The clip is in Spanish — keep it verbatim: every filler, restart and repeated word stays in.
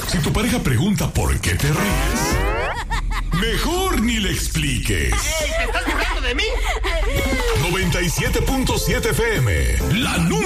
Si tu pareja pregunta por qué te ríes, mejor ni le expliques. ¡Ey, te estás burlando de mí! noventa y siete punto siete F M, la número